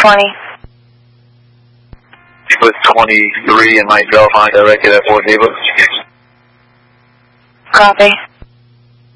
20. With 23 and Mike Delphine directed at Fort Naval. Copy.